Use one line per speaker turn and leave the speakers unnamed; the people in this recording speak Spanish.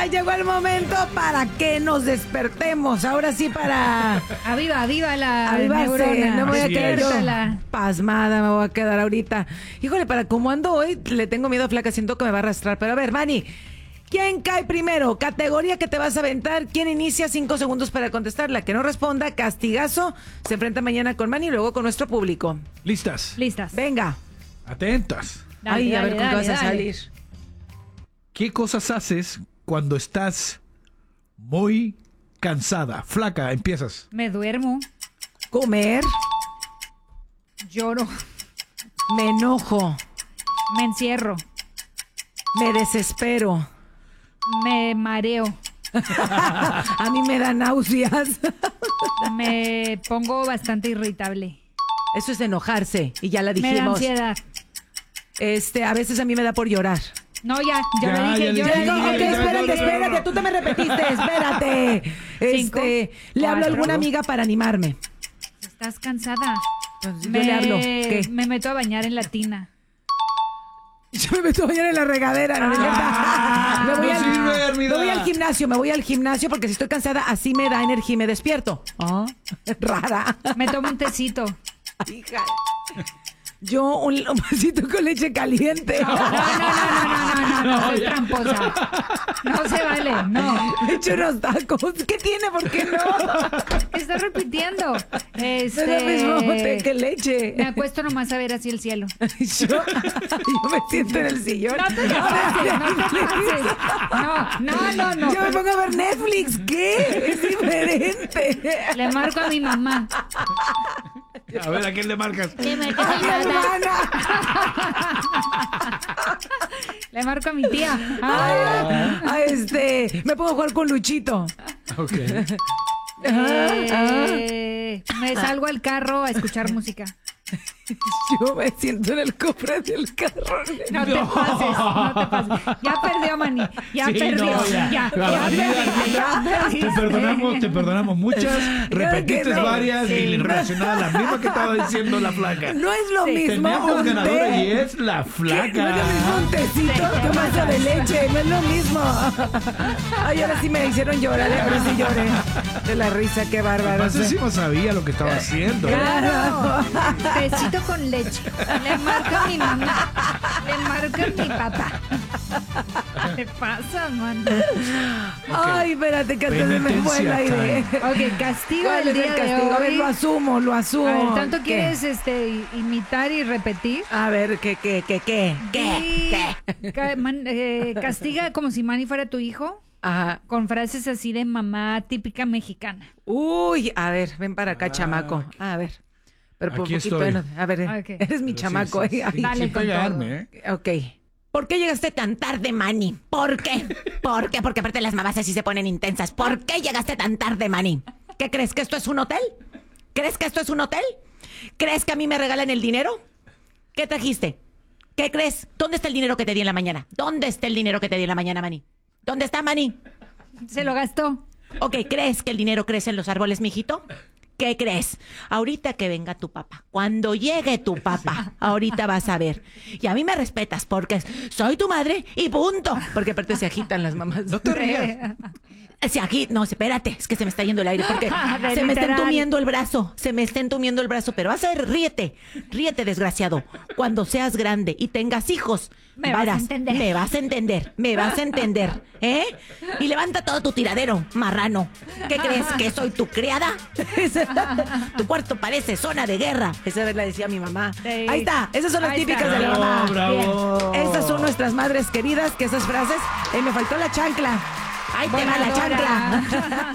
ya llegó el momento para que nos despertemos. Ahora sí para...
Aviva la
avivarse.
neurona.
No me voy a
Así
quedar yo
Despiértala.
pasmada, me voy a quedar ahorita. Híjole, para cómo ando hoy, le tengo miedo a Flaca, siento que me va a arrastrar. Pero a ver, Manny, ¿quién cae primero? Categoría que te vas a aventar. ¿Quién inicia? 5 segundos para contestar. La que no responda, castigazo. Se enfrenta mañana con Manny y luego con nuestro público.
¿Listas?
Listas.
Venga.
Atentas.
Dale,
Ay, a ver
dale,
con qué vas a
dale.
salir.
¿Qué cosas haces cuando estás muy cansada? Flaca, empiezas.
Me duermo,
Comer,
lloro,
me enojo,
me encierro,
me desespero.
me mareo,
A mí me da náuseas.
me pongo bastante irritable.
Eso es enojarse, y ya la
Me da
dijimos.
ansiedad.
A veces a mí me da por llorar.
No, ya
Ya,
lo dije,
ya
yo
dije.
le
No,
dije.
ok,
ya,
espérate, tú te me repetiste, espérate.
5,
Le hablo a
4.
alguna amiga para animarme.
Estás cansada.
Pues yo le hablo. ¿Qué?
Me meto a bañar en la tina.
Yo me meto a bañar en la regadera, ¿no? Me voy
no
al-
sirve, Hermida.
me voy al gimnasio porque si estoy cansada, así me da energía y me despierto. Ah, rara.
Me tomo un tecito.
Hija. Yo un vasito con leche caliente.
No, soy tramposa. No se vale, no.
Me echo unos tacos. ¿Qué tiene? ¿Por qué no?
¿Qué estás repitiendo?
Es lo mismo té que leche.
Me acuesto nomás a ver así el cielo.
Yo me siento en el sillón.
No te pases, no te pases. No.
Yo me pongo a ver Netflix. ¿Qué? Es diferente.
Le marco a mi mamá.
A ver, ¿a quién le marcas?
Le marco a
¡Ay,
mi mamá.
hermana!
Le marco a mi tía.
Me pongo a jugar con Luchito.
Ok.
Me salgo al carro a escuchar música.
Yo me siento en el cofre del carro.
No te pases. Ya perdió, Manny. Ya
Sí,
perdió.
no,
Ya perdiste.
Te perdonamos muchas. Repetiste
no.
varias
Sí.
y relacionadas a la misma que estaba diciendo la flaca.
No es lo mismo
Tenemos
un
ganadora
té.
y es la
¿Qué?
flaca.
No es lo mismo un tecito que un vaso de leche. No es lo mismo. Ay, ahora sí me hicieron llorar. Ahora sí lloré. De la risa, qué bárbaro.
No sé si sabía lo que estaba haciendo.
Claro. Tecito con leche. Le marco a mi mamá. Le marco a mi papá. ¿Qué pasa, man?
Ay, espérate, que antes se me fue el
Penitencia
aire.
Ok, castigo
¿Cuál
del
es
día
el
de
castigo? A ver,
hoy.
lo asumo.
A ver, ¿tanto
¿Qué?
quieres imitar y repetir?
A ver, ¿qué?
Castiga como si Manny fuera tu hijo,
Ajá.
con frases así de mamá típica mexicana.
Uy, a ver, ven para acá, chamaco. A ver. Pero por
Aquí
poquito.
estoy.
A ver,
Ok.
eres mi
Pero
chamaco.
sí,
Ay,
Dale
sin
con
pegarme, ¿eh?
ok. ¿Por qué llegaste tan tarde, Manny? ¿Por qué? ¿Por qué? Porque aparte las mamás así se ponen intensas. ¿Por qué llegaste tan tarde, Manny? ¿Qué crees? ¿Que esto es un hotel? ¿Crees que esto es un hotel? ¿Crees que a mí me regalan el dinero? ¿Qué trajiste? ¿Qué crees? ¿Dónde está el dinero que te di en la mañana? ¿Dónde está el dinero que te di en la mañana, Manny? ¿Dónde está, Manny?
Se lo gastó.
Ok, ¿crees que el dinero crece en los árboles, mijito? ¿Qué crees? Ahorita que venga tu papá, cuando llegue tu papá, ahorita vas a ver. Y a mí me respetas porque soy tu madre y punto. Porque aparte se agitan las mamás.
No te rías.
No, espérate, es que se me está yendo el aire porque
De
se me está
literal.
entumiendo el brazo. Se me está entumiendo el brazo, pero vas a ver, ríete, desgraciado. Cuando seas grande y tengas hijos,
Me vas a entender.
me vas a entender, ¿eh? Y levanta todo tu tiradero, marrano. ¿Qué crees? ¿Que soy tu criada? Tu cuarto parece zona de guerra. Esa vez la decía mi mamá.
Sí.
Ahí está, esas son las
Ahí
típicas
está.
de la mamá.
Bravo.
Esas son nuestras madres queridas, que esas frases. Me faltó la chancla. Ahí te va la
Voladora.
chancla.